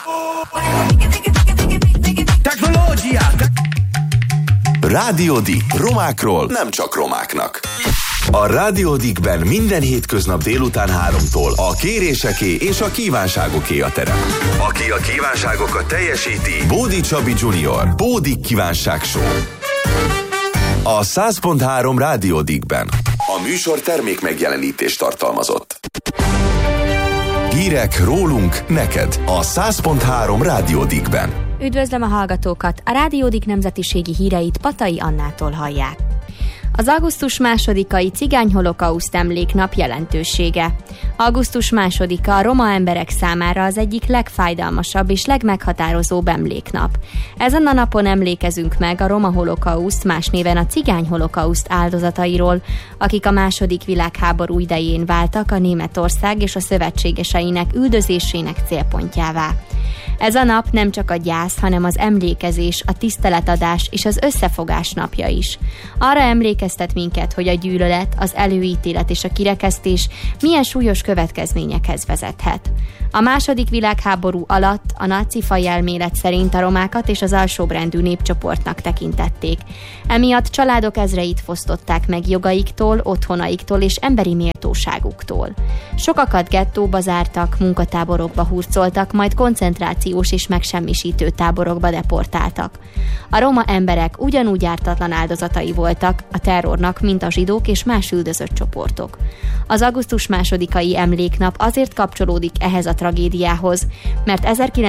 Technológia. Rádió Dik. Romákról nem csak romáknak. A Rádió Dikben minden hétköznap délután 3-tól a kéréseké és a kívánságoké a terep. Aki a kívánságokat teljesíti, Bódi Csabi Junior. Bódi Kívánság Show. A 100.3 Rádió Dikben. A műsor termék megjelenítést tartalmazott. Hírek rólunk neked a 100.3 Rádió Dikben. Üdvözlöm a hallgatókat! A Rádió Dik nemzetiségi híreit Patai Annától hallják. Az augusztus 2-ai cigányholokauszt emléknap jelentősége. Augusztus 2-a a roma emberek számára az egyik legfájdalmasabb és legmeghatározóbb emléknap. Ezen a napon emlékezünk meg a roma holokauszt, más néven a cigányholokauszt áldozatairól, akik a II. Világháború idején váltak a Németország és a szövetségeseinek üldözésének célpontjává. Ez a nap nem csak a gyász, hanem az emlékezés, a tiszteletadás és az összefogás napja is. Arra emlékeztet minket, hogy a gyűlölet, az előítélet és a kirekesztés milyen súlyos következményekhez vezethet. A II. Világháború alatt a náci fajelmélet szerint a romákat és az alsóbrendű népcsoportnak tekintették. Emiatt családok ezreit fosztották meg jogaiktól, otthonaiktól és emberi méltóságuktól. Sokakat gettóba zártak, munkatáborokba hurcoltak, majd koncentrációs és megsemmisítő táborokba deportáltak. A roma emberek ugyanúgy ártatlan áldozatai voltak a terrornak, mint a zsidók és más üldözött csoportok. Az augusztus 2-ai emléknap azért kapcsolódik ehhez a tragédiához, mert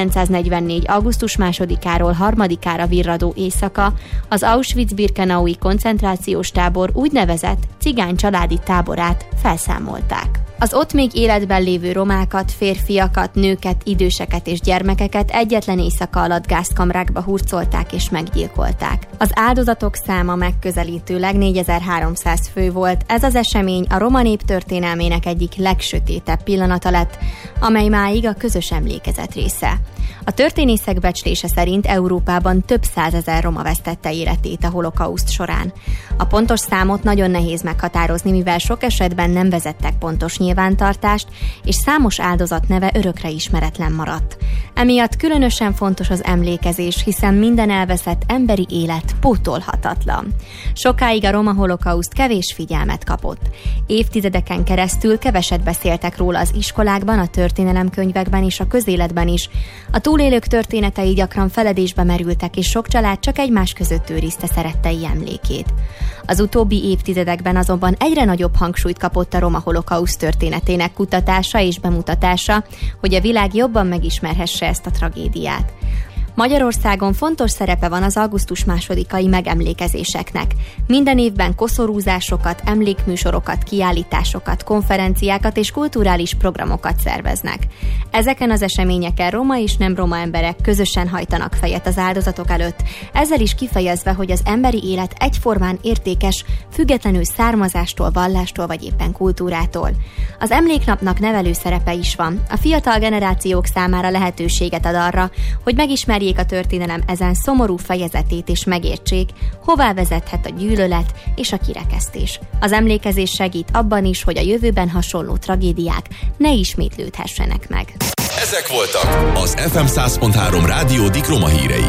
1944. augusztus 2-áról 3-ára virradó éjszaka az Auschwitz-Birkenaui koncentrációs tábor úgynevezett cigány családi táborát felszámolták. Az ott még életben lévő romákat, férfiakat, nőket, időseket és gyermekeket egyetlen éjszaka alatt gázkamrákba hurcolták és meggyilkolták. Az áldozatok száma megközelítőleg 4300 fő volt. Ez az esemény a roma nép történelmének egyik legsötétebb pillanata lett, amely máig a közös emlékezet része. A történészek becslése szerint Európában több százezer roma vesztette életét a holokauszt során. A pontos számot nagyon nehéz meghatározni, mivel sok esetben nem vezettek pontos nyilvántartást, és számos áldozat neve örökre ismeretlen maradt. Emiatt különösen fontos az emlékezés, hiszen minden elveszett emberi élet pótolhatatlan. Sokáig a roma holokauszt kevés figyelmet kapott. Évtizedeken keresztül keveset beszéltek róla az iskolákban, a történelemkönyvekben és a közéletben is. A túlélők történetei gyakran feledésbe merültek, és sok család csak egymás között őrizte szerettei emlékét. Az utóbbi évtizedekben azonban egyre nagyobb hangsúlyt kapott a roma holokauszt történetének kutatása és bemutatása, hogy a világ jobban megismerhesse ezt a tragédiát. Magyarországon fontos szerepe van az augusztus 2-ai megemlékezéseknek. Minden évben koszorúzásokat, emlékműsorokat, kiállításokat, konferenciákat és kulturális programokat szerveznek. Ezeken az eseményeken roma és nem roma emberek közösen hajtanak fejet az áldozatok előtt, ezzel is kifejezve, hogy az emberi élet egyformán értékes, függetlenül származástól, vallástól vagy éppen kultúrától. Az emléknapnak nevelő szerepe is van. A fiatal generációk számára lehetőséget ad arra, hogy megismerjék a történelem ezen szomorú fejezetét és megértsék, hová vezethet a gyűlölet és a kirekesztés. Az emlékezés segít abban is, hogy a jövőben hasonló tragédiák ne ismétlődhessenek meg. Ezek voltak az FM 100.3 Rádió Dik roma hírei.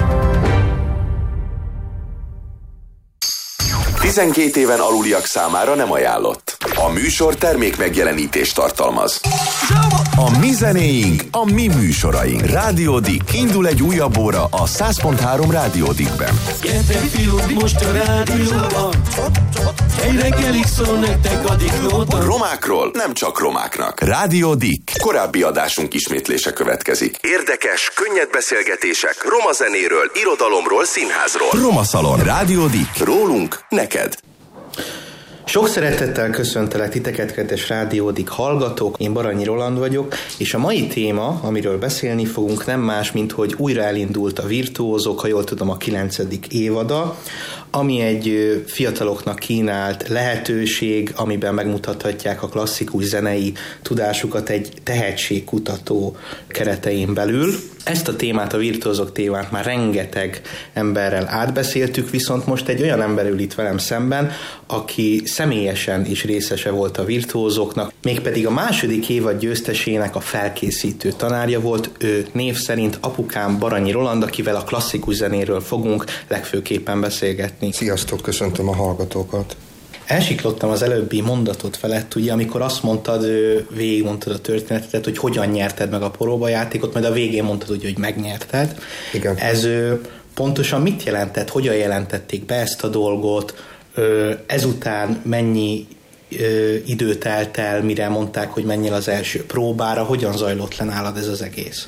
12 éven aluliak számára nem ajánlott. A műsor termék megjelenítést tartalmaz. A mi zenéink, a mi műsoraink. Rádió Dik. Indul egy újabb óra a 100.3 Rádió Dikben. Gyertek fiúk, most a rádióban. Egy reggelig szól nektek a Diklóban. Romákról nem csak romáknak. Rádió Dik. Korábbi adásunk ismétlése következik. Érdekes, könnyed beszélgetések roma zenéről, irodalomról, színházról. Roma Szalon. Rádió Dik. Rólunk neked. Sok szeretettel köszöntelek titeket, kedves Rádió Dik hallgatók, én Baranyi Roland vagyok, és a mai téma, amiről beszélni fogunk, nem más, mint hogy újra elindult a Virtuózok, ha jól tudom, a 9. évada, ami egy fiataloknak kínált lehetőség, amiben megmutathatják a klasszikus zenei tudásukat egy tehetségkutató keretein belül. Ezt a témát, a virtuózok témát már rengeteg emberrel átbeszéltük, viszont most egy olyan ember ül itt velem szemben, aki személyesen is részese volt a virtuózoknak, mégpedig a második évad győztesének a felkészítő tanárja volt, ő név szerint apukám Baranyi Roland, akivel a klasszikus zenéről fogunk legfőképpen beszélgetni. Sziasztok, köszöntöm a hallgatókat! Elsiklottam az előbbi mondatot felett, ugye, amikor azt mondtad, végigmondtad a történetet, hogy hogyan nyerted meg a próbajátékot, majd a végén mondtad, hogy megnyerted. Igen. Ez pontosan mit jelentett? Hogyan jelentették be ezt a dolgot? Ezután mennyi idő telt el, mire mondták, hogy menjél az első próbára? Hogyan zajlott le nálad ez az egész?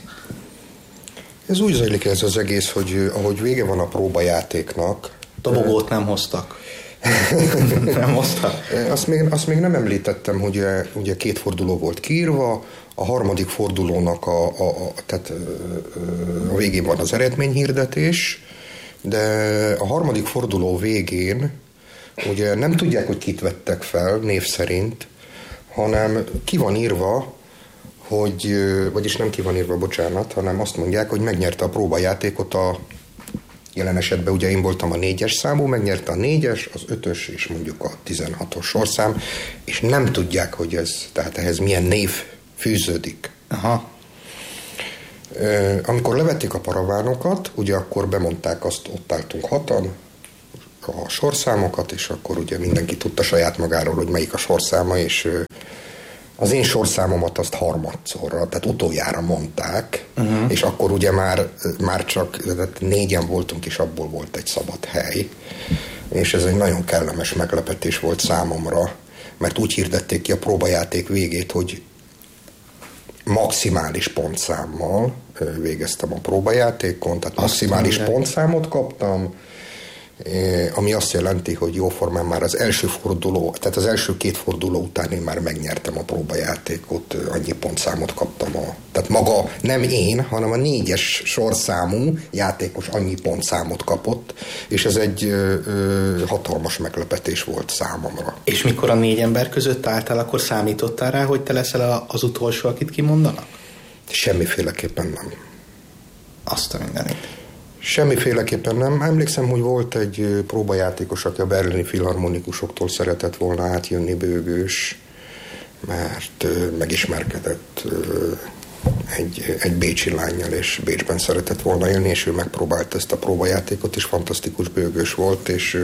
Ez úgy zajlik ez az egész, hogy ahogy vége van a próbajátéknak... Dobogót nem hoztak. Nem hoztak? Azt még nem említettem, hogy ugye 2 forduló volt kiírva, a harmadik fordulónak tehát a végén van az eredményhirdetés, de a harmadik forduló végén ugye nem tudják, hogy kit vettek fel név szerint, hanem ki van írva, vagyis nem ki van írva, bocsánat, hanem azt mondják, hogy megnyerte a próbajátékot jelen esetben ugye én voltam a 4-es számú, megnyerte a 4-es, az 5-ös és mondjuk a 16-os sorszám, és nem tudják, hogy tehát ehhez milyen név fűződik. Aha. Amikor levették a paravánokat, ugye akkor bemondták azt, ott álltunk 6-an, a sorszámokat, és akkor ugye mindenki tudta saját magáról, hogy melyik a sorszáma, és az én sorszámomat azt harmadszorra, tehát utoljára mondták, és akkor ugye már csak 4-en voltunk, és abból volt egy szabad hely. És ez egy nagyon kellemes meglepetés volt számomra, mert úgy hirdették ki a próbajáték végét, hogy maximális pontszámmal végeztem a próbajátékon, tehát maximális pontszámot kaptam, ami azt jelenti, hogy jóformán már az első forduló, tehát az első 2 forduló után én már megnyertem a próbajátékot, annyi pontszámot kaptam. Tehát maga nem én, hanem a 4-es sorszámú játékos annyi pontszámot kapott, és ez egy hatalmas meglepetés volt számomra. És mikor a 4 ember között álltál, akkor számítottál rá, hogy te leszel az utolsó, akit kimondanak? Semmiféleképpen nem. Azt a mindenit. Semmiféleképpen nem. Emlékszem, hogy volt egy próbajátékos, aki a berlini filharmonikusoktól szeretett volna átjönni, Bőgős, mert megismerkedett egy bécsi lánnyal, és Bécsben szeretett volna élni, és ő megpróbált ezt a próbajátékot, és fantasztikus Bőgős volt, és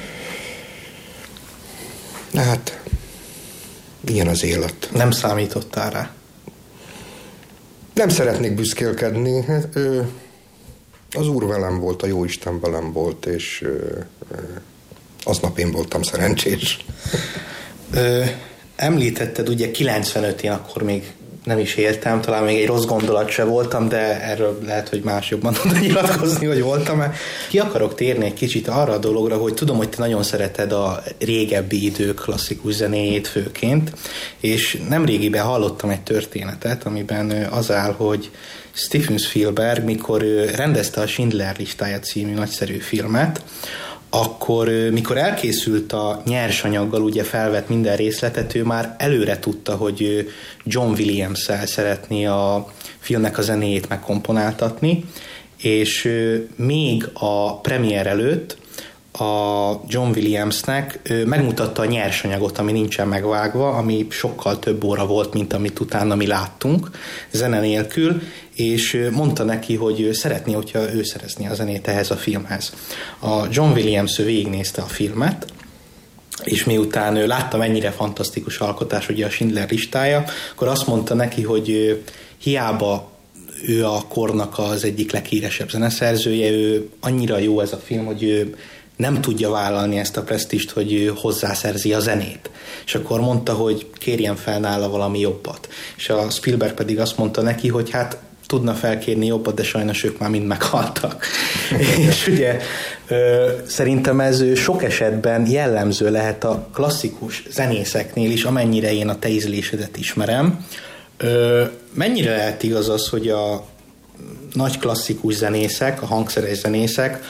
hát ilyen az élet. Nem számítottál rá? Nem szeretnék büszkélkedni. Az Úr velem volt, a Jóisten velem volt, és aznap én voltam szerencsés. Említetted, ugye 95-én akkor még nem is éltem, talán még egy rossz gondolat se voltam, de erről lehet, hogy más jobban tud nyilatkozni, hogy voltam-e. Ki akarok térni egy kicsit arra a dologra, hogy tudom, hogy te nagyon szereted a régebbi idők klasszikus zenéjét főként, és nemrégiben hallottam egy történetet, amiben az áll, hogy Steven Spielberg, mikor rendezte a Schindler listája című nagyszerű filmet, akkor mikor elkészült a nyersanyaggal, ugye felvett minden részletet, ő már előre tudta, hogy John Williams-szel szeretné a filmnek a zenéjét megkomponáltatni, és még a premier előtt a John Williamsnek megmutatta a nyersanyagot, ami nincsen megvágva, ami sokkal több óra volt, mint amit utána mi láttunk, zene nélkül, és mondta neki, hogy szeretné, hogyha ő szerezné a zenét ehhez a filmhez. A John Williams végignézte a filmet, és miután ő látta, mennyire fantasztikus alkotás ugye a Schindler listája, akkor azt mondta neki, hogy hiába ő a kornak az egyik leghíresebb zeneszerzője, ő annyira jó ez a film, hogy ő nem tudja vállalni ezt a presztist, hogy ő hozzászerzi a zenét. És akkor mondta, hogy kérjen fel nála valami jobbat. És a Spielberg pedig azt mondta neki, hogy hát tudna felkérni jobbat, de sajnos ők már mind meghaltak. És ugye szerintem ez sok esetben jellemző lehet a klasszikus zenészeknél is, amennyire én a te ízlésedet ismerem. Mennyire lehet igaz az, hogy a nagy klasszikus zenészek, a hangszeres zenészek,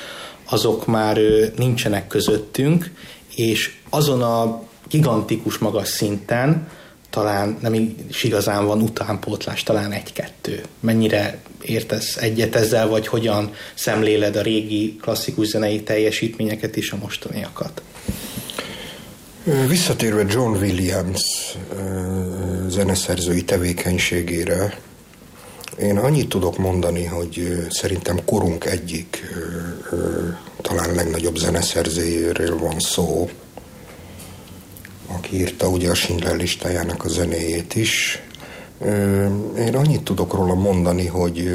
azok már nincsenek közöttünk, és azon a gigantikus magas szinten talán nem is igazán van utánpótlás, talán 1-2. Mennyire értesz egyet ezzel, vagy hogyan szemléled a régi klasszikus zenei teljesítményeket és a mostaniakat? Visszatérve John Williams zeneszerzői tevékenységére, én annyit tudok mondani, hogy szerintem korunk egyik talán legnagyobb zeneszerzőjéről van szó, aki írta ugye a Schindler listájának a zenéjét is. Én annyit tudok róla mondani, hogy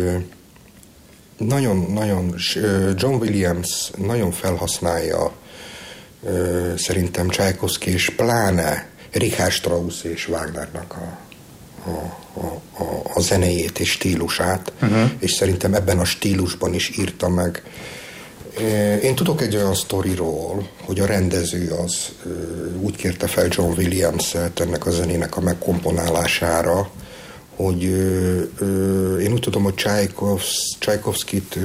John Williams nagyon felhasználja szerintem Tchaikovsky és pláne Richard Strauss és Wagnernak a zenéjét és stílusát, és szerintem ebben a stílusban is írta meg. Én tudok egy olyan sztoriról, hogy a rendező az úgy kérte fel John Williams-et ennek a zenének a megkomponálására, hogy én úgy tudom, hogy Tchaikovskyt,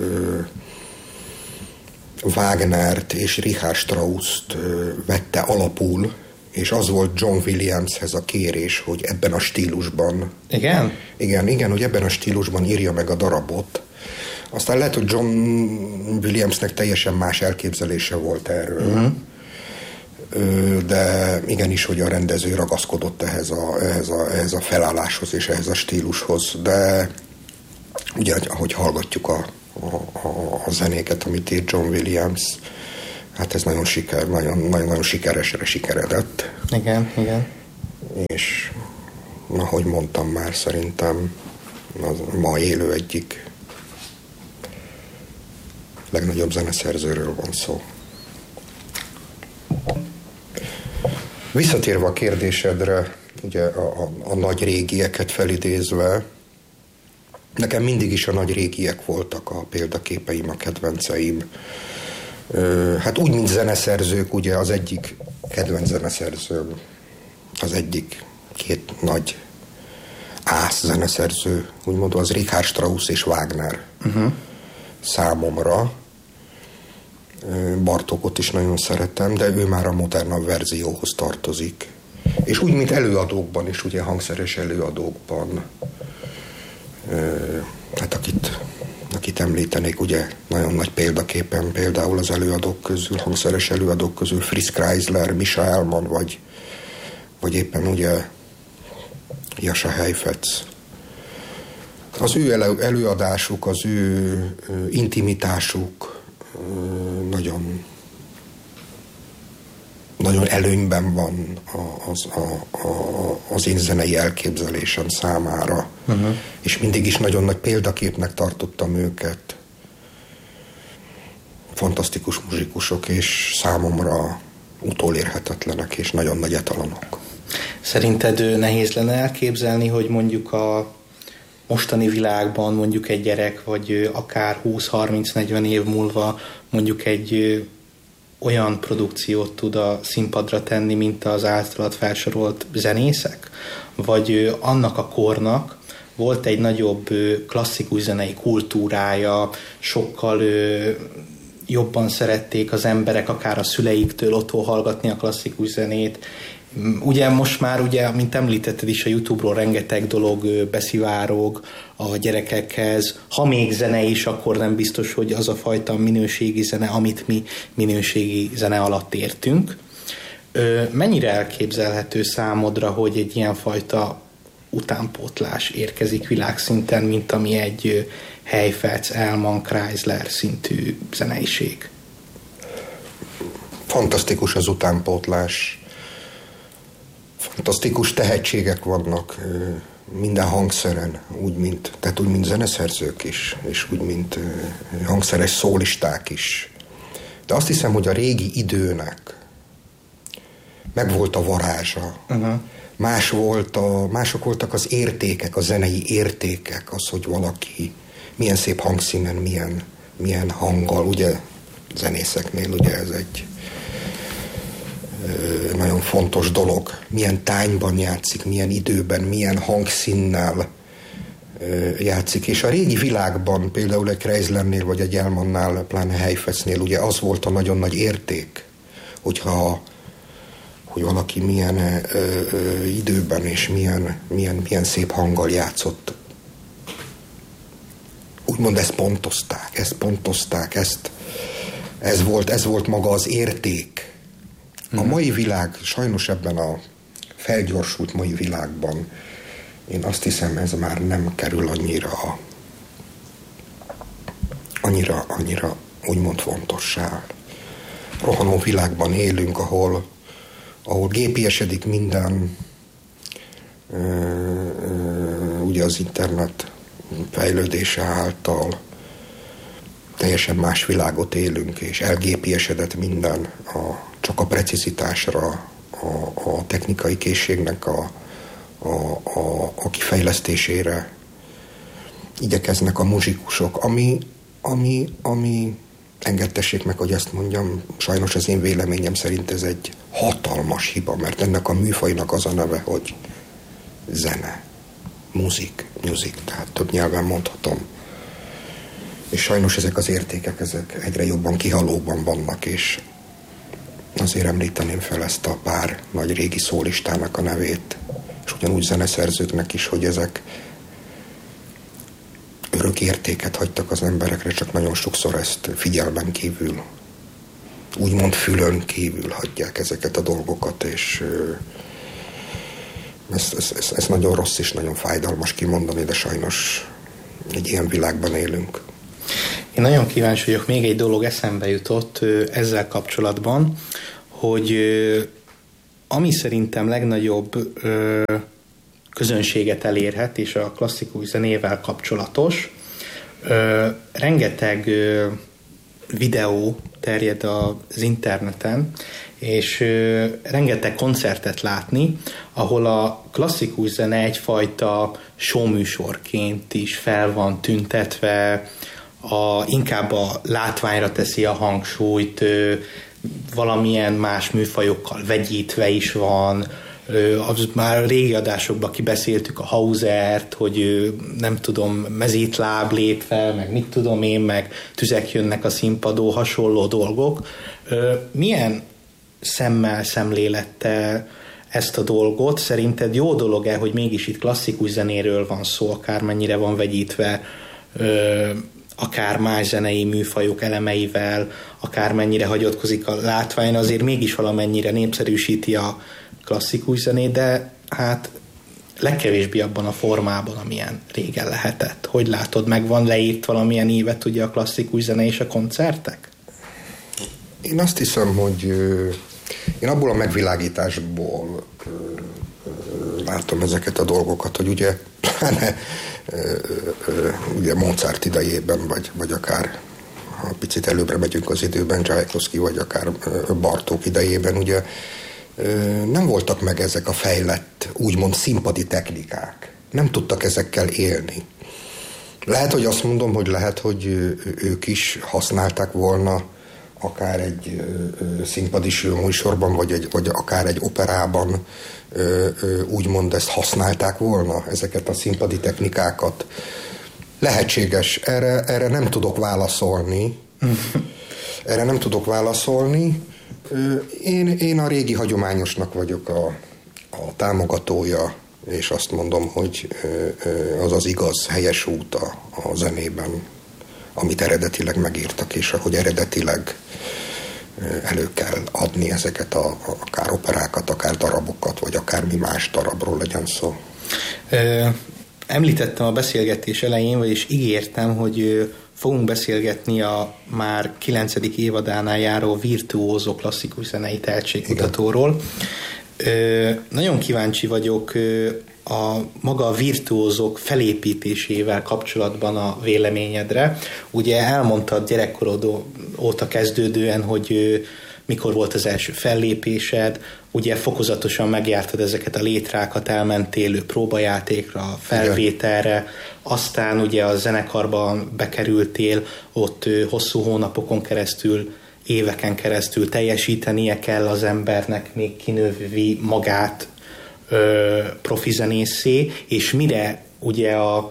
Wagnert és Richard Strauss-t vette alapul, és az volt John Williamshez a kérés, hogy ebben a stílusban... Igen? Igen, hogy ebben a stílusban írja meg a darabot. Aztán lehet, hogy John Williamsnek teljesen más elképzelése volt erről. De igenis, hogy a rendező ragaszkodott ehhez a felálláshoz és ehhez a stílushoz. De ugye, ahogy hallgatjuk a zenéket, amit írt John Williams, hát ez nagyon sikeresre sikeredett. Igen. És ahogy mondtam már, szerintem ma élő egyik legnagyobb zeneszerzőről van szó. Visszatérve a kérdésedre, ugye a nagy régieket felidézve, nekem mindig is a nagy régiek voltak a példaképeim, a kedvenceim. Hát úgy, mint zeneszerzők, ugye az egyik kedvenc zeneszerzőm, az egyik két nagy ász zeneszerző, úgymond az Richard Strauss és Wagner számomra. Bartókot is nagyon szeretem, de ő már a modernabb verzióhoz tartozik. És úgy, mint előadókban is, ugye hangszeres előadókban, hát akit említenék, ugye nagyon nagy példaképpen például az előadók közül, hangszeres előadók közül Fritz Kreisler, Mischa Elman, vagy éppen ugye Jascha Heifetz. Az ő előadásuk, az ő intimitásuk nagyon előnyben van az én zenei elképzelésem számára. És mindig is nagyon nagy példaképnek tartottam őket. Fantasztikus muzsikusok, és számomra utolérhetetlenek, és nagyon nagy etalonok. Szerinted nehéz lenne elképzelni, hogy mondjuk a mostani világban mondjuk egy gyerek, vagy akár 20-30-40 év múlva mondjuk egy olyan produkciót tud a színpadra tenni, mint az általad felsorolt zenészek? Vagy annak a kornak volt egy nagyobb klasszikus zenei kultúrája, sokkal jobban szerették az emberek, akár a szüleiktől otthon hallgatni a klasszikus zenét. Ugye most már, ugye, mint említetted is, a YouTube-ról rengeteg dolog beszivárog a gyerekekhez. Ha még zene is, akkor nem biztos, hogy az a fajta minőségi zene, amit mi minőségi zene alatt értünk. Mennyire elképzelhető számodra, hogy egy ilyenfajta utánpótlás érkezik világszinten, mint ami egy Heifetz, Elman, Kreisler szintű zeneiség? Fantasztikus az utánpótlás. Fantasztikus tehetségek vannak minden hangszeren, úgy mint zeneszerzők is, és úgy, mint hangszeres szólisták is. De azt hiszem, hogy a régi időnek megvolt a varázsa. Mások voltak az értékek, a zenei értékek, az, hogy valaki milyen szép hangszínen, milyen hanggal, ugye zenészeknél ugye ez egy nagyon fontos dolog, milyen tányban játszik, milyen időben, milyen hangszínnel, játszik. És a régi világban, például egy Kreislernél vagy egy Elmannál, pláne Heifetznél, ugye az volt a nagyon nagy érték, hogy valaki milyen időben és milyen szép hanggal játszott. Úgymond ezt pontozták, ez volt maga az érték. A mai világ, sajnos ebben a felgyorsult mai világban, én azt hiszem, ez már nem kerül annyira úgymond fontossá. Rohanó világban élünk, ahol gépiesedik minden, ugye az internet fejlődése által teljesen más világot élünk, és elgépiesedett minden, csak a precizitásra, a technikai készségnek a kifejlesztésére igyekeznek a muzsikusok, ami engedtessék meg, hogy ezt mondjam, sajnos az én véleményem szerint ez egy hatalmas hiba, mert ennek a műfajnak az a neve, hogy zene, music, tehát több nyelven mondhatom. És sajnos ezek az értékek, ezek egyre jobban kihalóban vannak, és azért említeném fel ezt a pár nagy régi szólistának a nevét, és ugyanúgy zeneszerzőknek is, hogy ezek örök értéket hagytak az emberekre, csak nagyon sokszor ezt figyelmen kívül, úgymond fülön kívül hagyják ezeket a dolgokat, és ez nagyon rossz és nagyon fájdalmas kimondani, de sajnos egy ilyen világban élünk. Én nagyon kíváncsi vagyok, még egy dolog eszembe jutott ezzel kapcsolatban, hogy ami szerintem legnagyobb közönséget elérhet, és a klasszikus zenével kapcsolatos, rengeteg videó terjed az interneten, és rengeteg koncertet látni, ahol a klasszikus zene egyfajta showműsorként is fel van tüntetve, inkább a látványra teszi a hangsúlyt, valamilyen más műfajokkal vegyítve is van. Az már régi adásokban kibeszéltük a Hausert, hogy nem tudom, mezítláb lép fel, meg mit tudom én, meg tüzek jönnek a színpadon, hasonló dolgok. Milyen szemmel szemlélette ezt a dolgot? Szerinted jó dolog-e, hogy mégis itt klasszikus zenéről van szó, akármennyire van vegyítve, akár más zenei műfajok elemeivel, akármennyire hagyatkozik a látvány, azért mégis valamennyire népszerűsíti a klasszikus zenét, de hát legkevésbé abban a formában, amilyen régen lehetett. Hogy látod, meg van leírt valamilyen évet ugye a klasszikus zene és a koncertek? Én azt hiszem, hogy én abból a megvilágításból látom ezeket a dolgokat, hogy ugye Mozart idejében, vagy akár ha picit előbbre megyünk az időben, Csajkovszky, vagy akár Bartók idejében, ugye nem voltak meg ezek a fejlett, úgymond színpadi technikák. Nem tudtak ezekkel élni. Lehet, hogy azt mondom, hogy lehet, hogy ők is használták volna akár egy színpadi műsorban, vagy akár egy operában úgymond ezt használták volna, ezeket a színpadi technikákat. Lehetséges. Erre nem tudok válaszolni. Erre nem tudok válaszolni. Én a régi hagyományosnak vagyok a támogatója, és azt mondom, hogy az az igaz, helyes út a zenében, amit eredetileg megírtak, és ahogy eredetileg elő kell adni ezeket akár operákat, akár darabokat, vagy akármi más darabról legyen szó. Említettem a beszélgetés elején, vagyis ígértem, hogy fogunk beszélgetni a már 9. évadánál járó virtuózó klasszikus zenei tehetségkutatóról. Nagyon kíváncsi vagyok maga a virtuózók felépítésével kapcsolatban a véleményedre. Ugye elmondtad gyerekkorod óta kezdődően, hogy mikor volt az első fellépésed, ugye fokozatosan megjártad ezeket a létrákat, elmentél próbajátékra, felvételre, aztán ugye a zenekarban bekerültél, ott hosszú hónapokon keresztül, éveken keresztül teljesítenie kell az embernek, még kinövi magát profi zenészé, és mire ugye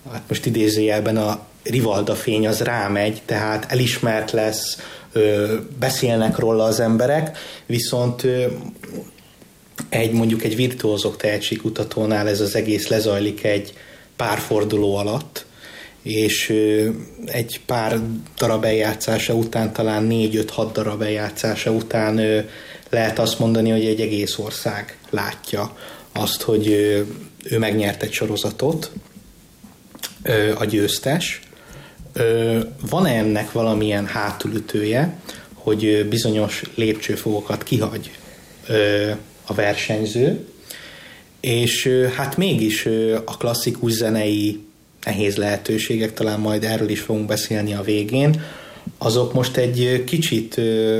hát most idézőjelben a rivalda fény az rámegy, tehát elismert lesz, beszélnek róla az emberek, viszont mondjuk egy virtuózok tehetségkutatónál ez az egész lezajlik egy pár forduló alatt, és egy pár darab eljátszása után, talán 4-5-6 darab eljátszása után lehet azt mondani, hogy egy egész ország látja azt, hogy ő megnyert egy sorozatot, a győztes. Van-e ennek valamilyen hátulütője, hogy bizonyos lépcsőfokokat kihagy a versenyző, és hát mégis a klasszikus zenei nehéz lehetőségek, talán majd erről is fogunk beszélni a végén, azok most egy kicsit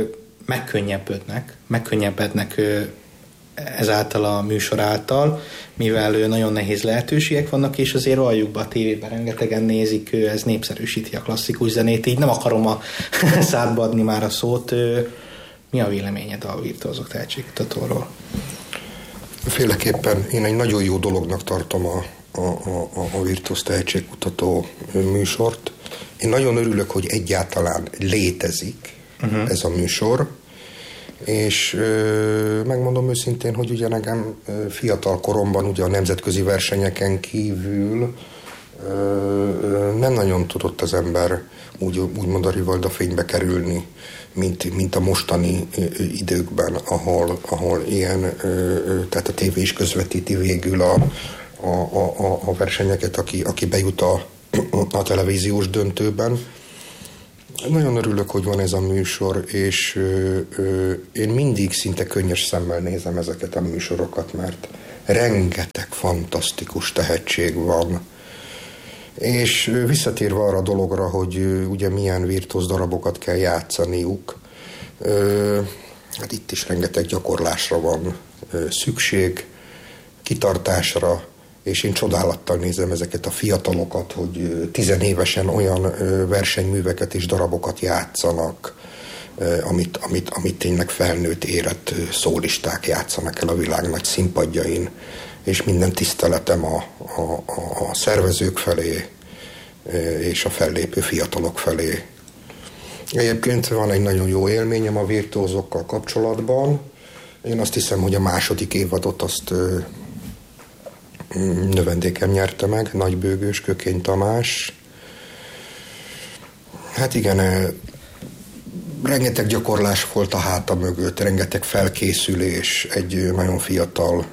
megkönnyebbednek ezáltal a műsor által, mivel nagyon nehéz lehetőségek vannak, és azért valljuk be, a tévében rengetegen nézik, ez népszerűsíti a klasszikus zenét, így nem akarom a szádba adni már a szót. Mi a véleményed a virtuózok tehetségkutatóról? Féleképpen én egy nagyon jó dolognak tartom a virtuóz tehetségkutató műsort. Én nagyon örülök, hogy egyáltalán létezik ez a műsor, és megmondom őszintén, hogy ugye nekem fiatal koromban ugye a nemzetközi versenyeken kívül nem nagyon tudott az ember úgymond a rivalda fénybe kerülni, mint a mostani időkben, ahol ilyen, tehát a tévé is közvetíti végül a versenyeket, aki bejut a televíziós döntőben. Nagyon örülök, hogy van ez a műsor, és én mindig szinte könnyes szemmel nézem ezeket a műsorokat, mert rengeteg fantasztikus tehetség van. És visszatérve arra a dologra, hogy ugye milyen virtuóz darabokat kell játszaniuk, hát itt is rengeteg gyakorlásra van szükség, kitartásra, és én csodálattal nézem ezeket a fiatalokat, hogy 10 évesen olyan versenyműveket és darabokat játszanak, amit tényleg felnőtt érett szólisták játszanak el a világ nagy színpadjain, és minden tiszteletem a szervezők felé és a fellépő fiatalok felé. Egyébként van egy nagyon jó élményem a virtuózokkal kapcsolatban. Én azt hiszem, hogy a második évadot azt növendékem nyerte meg, Nagybőgős Kökény Tamás. Hát igen, rengeteg gyakorlás volt a háta mögött, rengeteg felkészülés, egy nagyon fiatal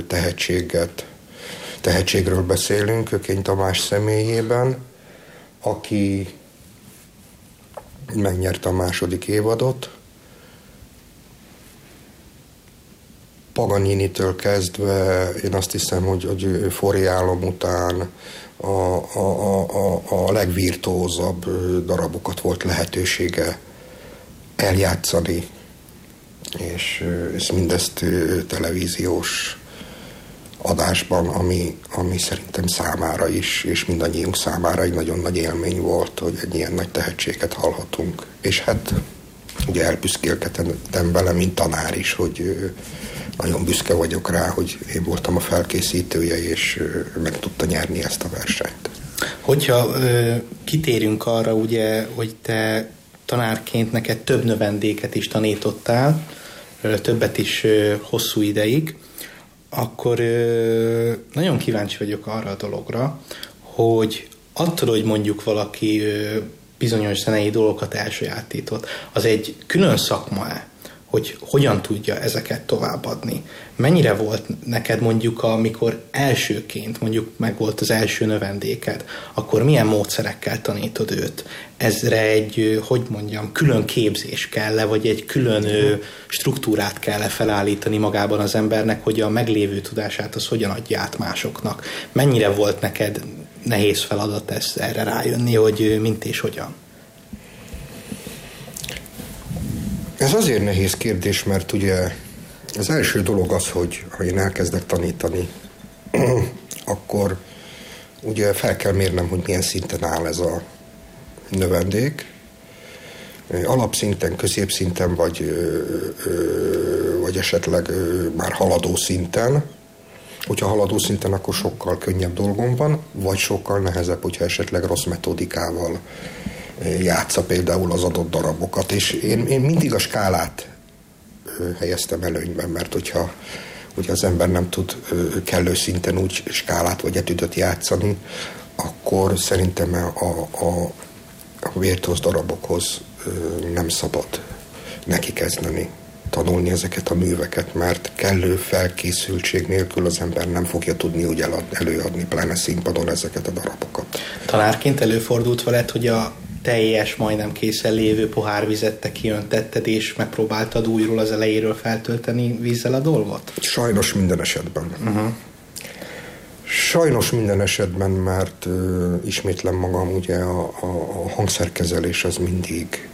tehetségről beszélünk, Kökény Tamás személyében, aki megnyerte a második évadot. Paganini-től kezdve én azt hiszem, hogy Forré álom után a legvirtuózabb darabokat volt lehetősége eljátszani, és mindezt televíziós adásban, ami szerintem számára is, és mindannyiunk számára egy nagyon nagy élmény volt, hogy egy ilyen nagy tehetséget hallhatunk. És hát ugye elbüszkélkedtem vele, mint tanár is, hogy nagyon büszke vagyok rá, hogy én voltam a felkészítője, és meg tudta nyerni ezt a versenyt. Hogyha kitérünk arra, ugye, hogy te tanárként neked több növendéket is tanítottál, többet is hosszú ideig, akkor nagyon kíváncsi vagyok arra a dologra, hogy attól, hogy mondjuk valaki bizonyos zenei dolgokat elsajátított, az egy külön szakma-e, hogy hogyan tudja ezeket továbbadni? Mennyire volt neked mondjuk, amikor elsőként mondjuk meg volt az első növendéked, akkor milyen módszerekkel tanítod őt? Ezre egy, külön képzés kell-e, vagy egy külön struktúrát kell-e felállítani magában az embernek, hogy a meglévő tudását az hogyan adja át másoknak? Mennyire volt neked nehéz feladat erre rájönni, hogy mint és hogyan? Ez azért nehéz kérdés, mert ugye az első dolog az, hogy ha én elkezdek tanítani, akkor ugye fel kell mérnem, hogy milyen szinten áll ez a növendék. Alapszinten, középszinten, vagy esetleg már haladó szinten. Hogyha haladó szinten, akkor sokkal könnyebb dolgom van, vagy sokkal nehezebb, hogyha esetleg rossz metodikával játsza például az adott darabokat. És én mindig a skálát helyeztem előnyben, mert hogyha az ember nem tud kellő szinten úgy skálát vagy etüdöt játszani, akkor szerintem a virtuóz darabokhoz nem szabad neki kezdeni tanulni ezeket a műveket, mert kellő felkészültség nélkül az ember nem fogja tudni úgy előadni, pláne színpadon ezeket a darabokat. Tanárként előfordult veled, hogy a teljes, majdnem készen lévő pohárvizet te kiöntetted, és megpróbáltad újról az elejéről feltölteni vízzel a dolgot? Sajnos minden esetben. Sajnos minden esetben, mert ismétlem magam, ugye a hangszerkezelés az mindig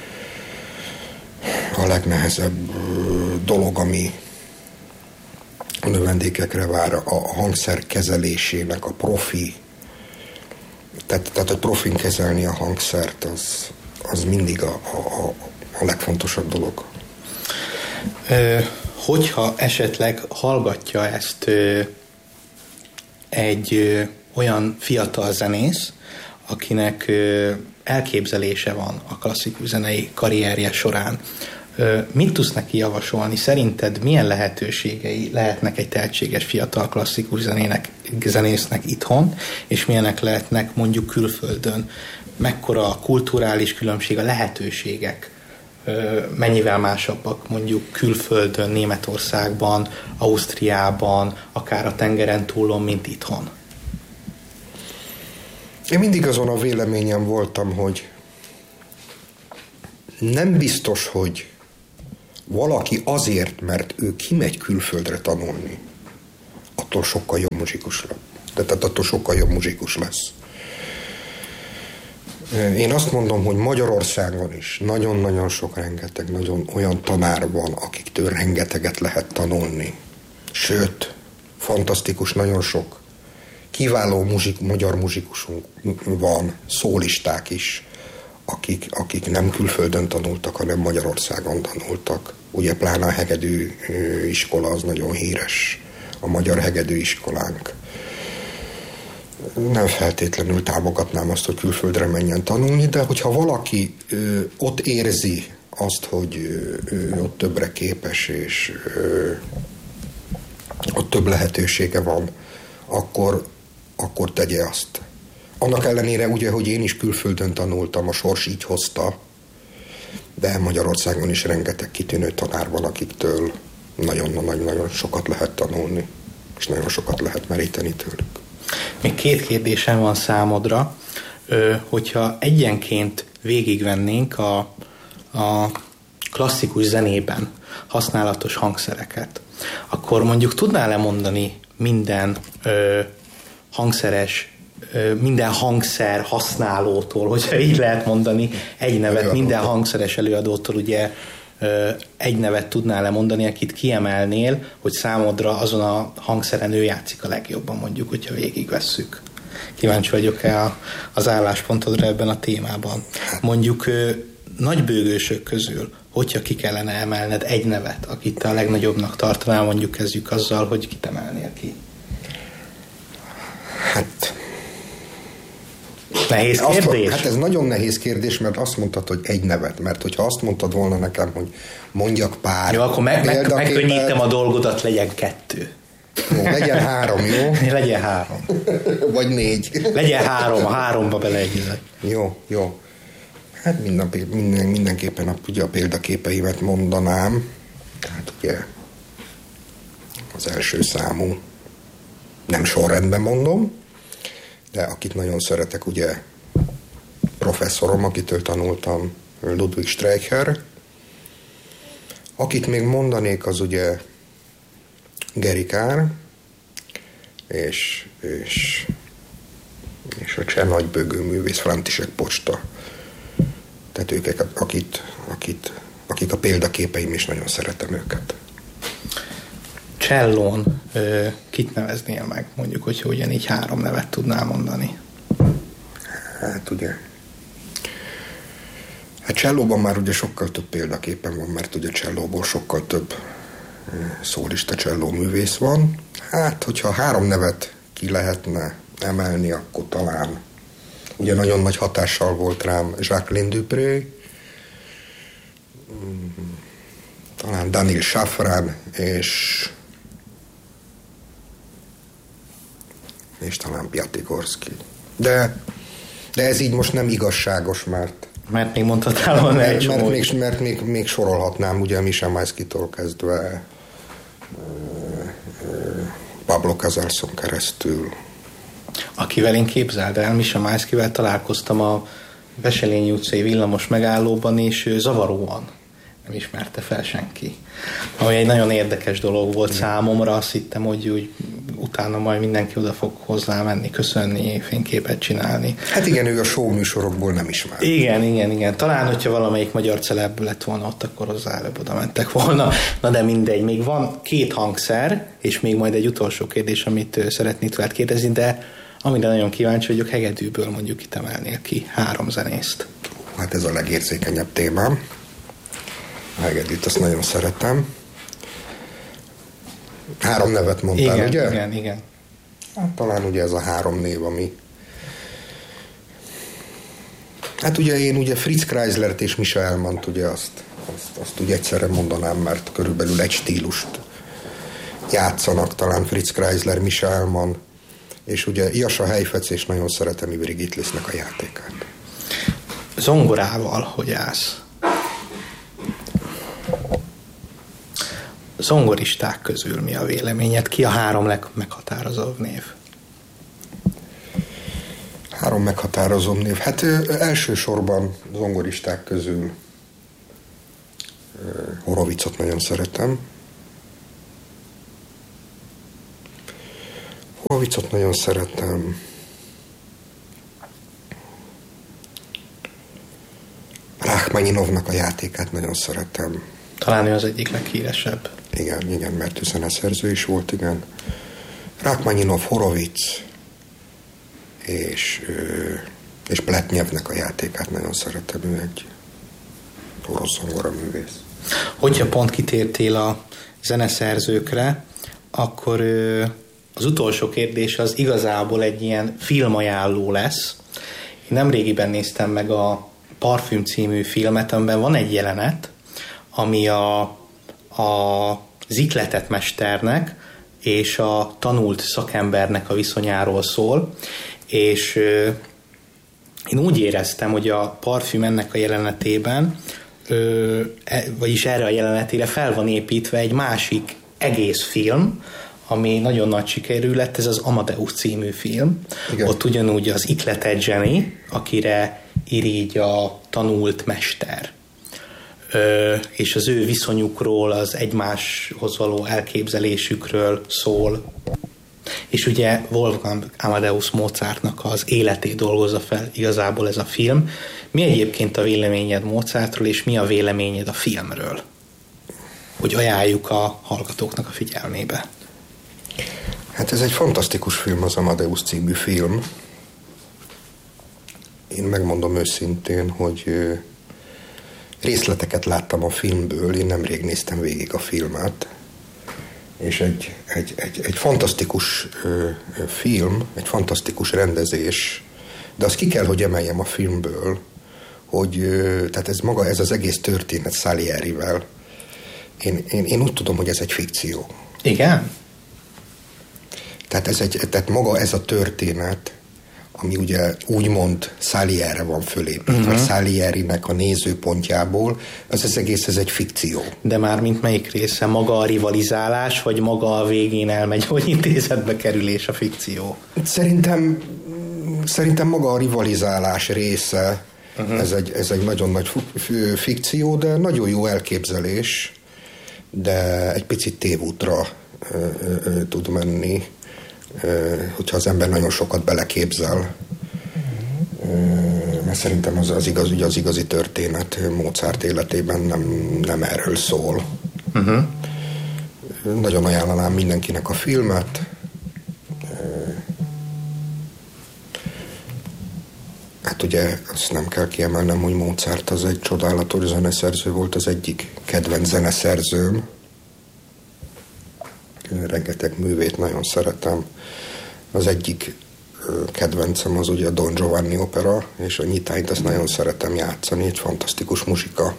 a legnehezebb dolog, ami a növendékekre vár. A hangszer kezelésének a profi, tehát hogy profin kezelni a hangszert, az mindig a legfontosabb dolog. Hogyha esetleg hallgatja ezt egy olyan fiatal zenész, akinek elképzelése van a klasszikus zenei karrierje során, mit tudsz neki javasolni? Szerinted milyen lehetőségei lehetnek egy tehetséges fiatal klasszikus zenésznek itthon, és milyenek lehetnek mondjuk külföldön? Mekkora a kulturális különbség, a lehetőségek mennyivel másabbak mondjuk külföldön, Németországban, Ausztriában, akár a tengeren túlon, mint itthon? Én mindig azon a véleményem voltam, hogy nem biztos, hogy valaki azért, mert ő kimegy külföldre tanulni, attól sokkal jobb muzsikus lesz. Tehát attól sokkal jobb muzsikus lesz. Én azt mondom, hogy Magyarországon is nagyon-nagyon sok, rengeteg, nagyon olyan tanár van, akiktől rengeteget lehet tanulni. Sőt, fantasztikus, nagyon sok kiváló magyar muzsikusunk van, szólisták is, akik nem külföldön tanultak, hanem Magyarországon tanultak. Ugye pláne a hegedű iskola az nagyon híres, a magyar hegedű iskolánk. Nem feltétlenül támogatnám azt, hogy külföldre menjen tanulni, de hogyha valaki ott érzi azt, hogy ott többre képes, és ott több lehetősége van, akkor tegye azt. Annak ellenére ugye, hogy én is külföldön tanultam, a sors így hozta, de Magyarországon is rengeteg kitűnő tanár van, akiktől nagyon-nagyon sokat lehet tanulni, és nagyon sokat lehet meríteni tőlük. Még 2 kérdésem van számodra. Hogyha egyenként végigvennénk a klasszikus zenében használatos hangszereket, akkor mondjuk tudnál-e mondani minden minden hangszer használótól, hogyha így lehet mondani, egy nevet, minden hangszeres előadótól ugye egy nevet tudnál lemondani, akit kiemelnél, hogy számodra azon a hangszeren ő játszik a legjobban, mondjuk, hogyha végigvesszük. Kíváncsi vagyok-e az álláspontodra ebben a témában. Mondjuk nagybőgősök közül, hogyha ki kellene emelned egy nevet, akit te a legnagyobbnak tartanál, mondjuk kezdjük azzal, hogy kit emelnél ki. Hát... Nehéz kérdés? Hát ez nagyon nehéz kérdés, mert azt mondtad, hogy egy nevet, mert hogyha azt mondtad volna nekem, hogy mondjak pár... Jó, akkor megkönnyítem a dolgodat, legyen 2. Jó, legyen 3, jó? Legyen 3. Vagy 4. Legyen 3, a 3-ba beleegyezek. Jó. Hát mindenképpen ugye a példaképeimet mondanám. Tehát ugye az első számú, nem sorrendben mondom, de akit nagyon szeretek, ugye professzorom, akitől tanultam, Ludwig Streicher. Akit még mondanék, az ugye Gerikár, és a cseh nagybőgő művész František Počta. Tehát ők, akik a példaképeim, is nagyon szeretem őket. Csellón kit neveznél meg? Mondjuk, hogyha ugyanígy 3 nevet tudnál mondani. Hát ugye... Hát csellóban már ugye sokkal több példaképen van, mert ugye csellóból sokkal több szólista csellóművész van. Hát, hogyha 3 nevet ki lehetne emelni, akkor talán ugye nagyon nagy hatással volt rám Jacqueline Dupré, talán Daniel Safran, és talán Piatigorsky. De ez így most nem igazságos, mert még mondhatál volna egy csomó. Mert még sorolhatnám, ugye Michel Maisky-tól kezdve Pablo Casalson keresztül. Akivel én, képzeld el, Michel Maiskyvel találkoztam a Veselényi utcai villamos megállóban, és zavaróan nem ismerte fel senki. Ami egy nagyon érdekes dolog volt számomra, azt hittem, hogy úgy utána majd mindenki oda fog hozzá menni, köszönni, fényképet csinálni. Hát igen, ő a show műsorokból nem ismer. Igen. Talán, hogyha valamelyik magyar celeb lett volna ott, akkor hozzá előbb oda mentek volna. Na de mindegy, még van 2 hangszer, és még majd egy utolsó kérdés, amit szeretnék tőled kérdezni, de amire nagyon kíváncsi vagyok, hegedűből mondjuk itt emelnél ki 3 zenészt. Hát ez a legérzékenyebb témám. A hegedűt, azt nagyon szeretem. 3 nevet mondtál, igen, ugye? Igen. Hát talán ugye ez a 3 név, ami... Hát ugye én ugye Fritz Kreislert és Michel Elmant, ugye azt ugye egyszerre mondanám, mert körülbelül egy stílust játszanak, talán Fritz Kreisler, Michel Elman, és ugye Jascha Heifetz, és nagyon szeretem Ivry Gitlisnek a játékát. Zongorával hogy állsz? Zongoristák közül mi a véleményed? Ki a 3 legmeghatározóbb név? 3 meghatározó név. Hát elsősorban zongoristák közül Horovicot nagyon szeretem. Rachmaninovnak a játékát nagyon szeretem. Talán ő az egyik leghíresebb. Igen, mert ő zeneszerző is volt, igen. Rachmaninov, Horovic és Pletnyevnek a játékát nagyon szeretem, ő egy orosz zongoraművész. Hogyha pont kitértél a zeneszerzőkre, akkor az utolsó kérdés az igazából egy ilyen filmajánló lesz. Én nemrégiben néztem meg a Parfüm című filmet, amiben van egy jelenet, ami az ihletett mesternek és a tanult szakembernek a viszonyáról szól, és én úgy éreztem, hogy a Parfüm ennek a jelenetében, vagyis erre a jelenetére fel van építve egy másik egész film, ami nagyon nagy sikerű lett, ez az Amadeus című film. Igen. Ott ugyanúgy az ihletett zseni, akire irigy a tanult mester. És az ő viszonyukról, az egymáshoz való elképzelésükről szól. És ugye Wolfgang Amadeus Mozartnak az életét dolgozza fel igazából ez a film. Mi egyébként a véleményed Mozartról, és mi a véleményed a filmről? Hogy ajánljuk a hallgatóknak a figyelmébe. Hát ez egy fantasztikus film, az Amadeus című film. Én megmondom őszintén, hogy részleteket láttam a filmből, én nemrég néztem végig a filmet, és egy fantasztikus film, egy fantasztikus rendezés, de azt ki kell, hogy emeljem a filmből, hogy tehát ez az egész történet Salierivel, én úgy tudom, hogy ez egy fikció. Igen? Tehát maga ez a történet, ami ugye úgymond Salierire van fölépítve, vagy Salierinek a nézőpontjából, az egész, ez egy fikció. De már mint melyik része? Maga a rivalizálás, vagy maga a végén elmegy, hogy intézetbe kerülés a fikció? Szerintem maga a rivalizálás része, ez egy nagyon nagy fikció, de nagyon jó elképzelés, de egy picit tévútra tud menni, hogyha az ember nagyon sokat beleképzel. Mert szerintem az igazi történet Mozart életében nem erről szól. Nagyon ajánlanám mindenkinek a filmet. Hát ugye azt nem kell kiemelnem, hogy Mozart az egy csodálatos zeneszerző volt, az egyik kedvenc zeneszerzőm. művét nagyon szeretem. Az egyik kedvencem az ugye a Don Giovanni opera, és a nyitányt azt nagyon szeretem játszani, egy fantasztikus muzsika.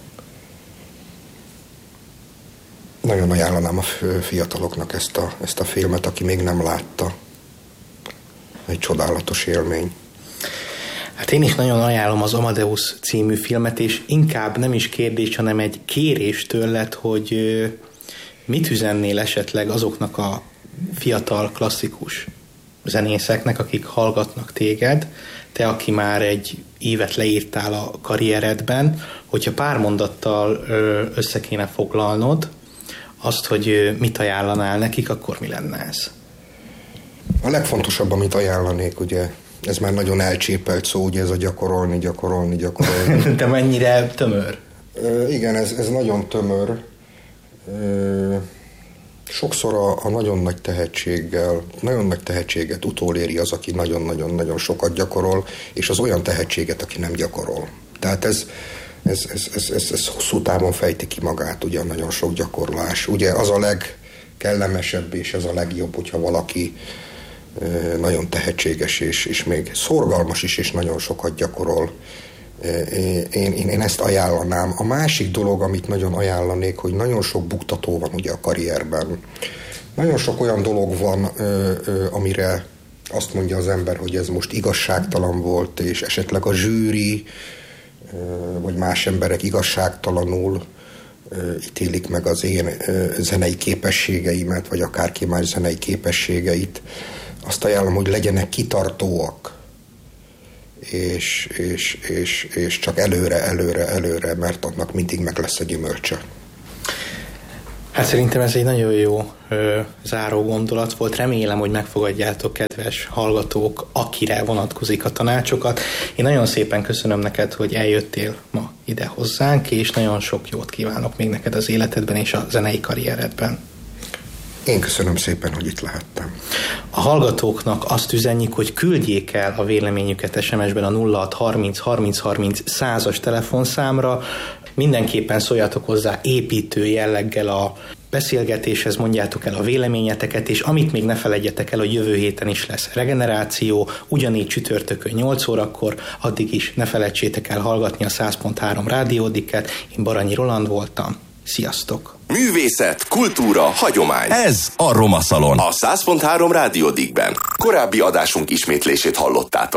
Nagyon ajánlanám a fiataloknak ezt a filmet, aki még nem látta. Egy csodálatos élmény. Hát én is nagyon ajánlom az Amadeus című filmet, és inkább nem is kérdés, hanem egy kérés tőled, hogy mit üzennél esetleg azoknak a fiatal klasszikus zenészeknek, akik hallgatnak téged, te, aki már egy évet leírtál a karrieredben, hogyha pár mondattal össze kéne foglalnod azt, hogy mit ajánlanál nekik, akkor mi lenne ez? A legfontosabb, amit ajánlanék, ugye, ez már nagyon elcsépelt szó, ugye ez a gyakorolni. De mennyire tömör? Igen, ez nagyon tömör. Sokszor a nagyon nagy tehetséget utoléri az, aki nagyon-nagyon-nagyon sokat gyakorol, és az olyan tehetséget, aki nem gyakorol. Tehát ez hosszú távon fejti ki magát, ugye nagyon sok gyakorlás. Ugye az a legkellemesebb, és ez a legjobb, hogyha valaki nagyon tehetséges, és még szorgalmas is, és nagyon sokat gyakorol. Én ezt ajánlanám. A másik dolog, amit nagyon ajánlanék, hogy nagyon sok buktató van ugye a karrierben. Nagyon sok olyan dolog van, amire azt mondja az ember, hogy ez most igazságtalan volt, és esetleg a zsűri, vagy más emberek igazságtalanul ítélik meg az én zenei képességeimet, vagy akárki más zenei képességeit. Azt ajánlom, hogy legyenek kitartóak, és csak előre, mert annak mindig meg lesz a gyümölcse. Hát szerintem ez egy nagyon jó záró gondolat volt. Remélem, hogy megfogadjátok, kedves hallgatók, akire vonatkozik a tanácsokat. Én nagyon szépen köszönöm neked, hogy eljöttél ma ide hozzánk, és nagyon sok jót kívánok még neked az életedben és a zenei karrieredben. Én köszönöm szépen, hogy itt lehettem. A hallgatóknak azt üzenjük, hogy küldjék el a véleményüket SMS-ben a 0630 30 30 100-as telefonszámra. Mindenképpen szóljatok hozzá építő jelleggel a beszélgetéshez, mondjátok el a véleményeteket, és amit még ne felejtjetek el, hogy jövő héten is lesz regeneráció, ugyanígy csütörtökön 8 órakor, addig is ne felejtsétek el hallgatni a 100.3 Rádiódiket. Én Baranyi Roland voltam. Sziasztok! Művészet, kultúra, hagyomány. Ez a Roma Szalon. A 100.3 Rádiódikben. Korábbi adásunk ismétlését hallottátok.